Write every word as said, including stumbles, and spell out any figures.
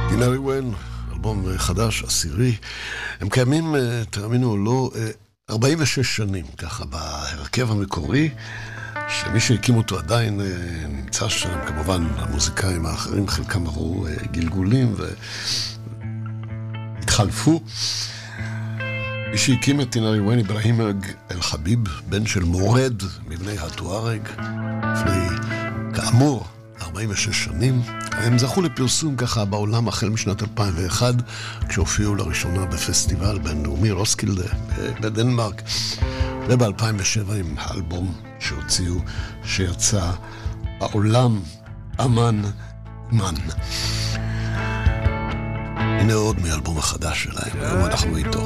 טינרי ווין, אלבום חדש, עשירי. הם קיימים, תאמינו או לא, ארבעים ושש שנים, ככה, בהרכב המקורי, שמי שהקים אותו עדיין נמצא שם, כמובן המוזיקאים האחרים, חלקם עברו גלגולים והתחלפו. מי שהקים את טינרי ווין, אברהים אל-חביב, בן של מורד מבני הטוארג, לפני כאמור ארבעים ושש שנים. הם זכו לפרסום ככה בעולם החל משנת אלפיים ואחת, כשהופיעו לראשונה בפסטיבל בינלאומי רוסקילדה בדנמרק, וב-אלפיים ושבע עם האלבום שהוציאו, שיצא בעולם, אמן מן. הנה עוד מאלבום החדש שלהם, היום אנחנו איתו.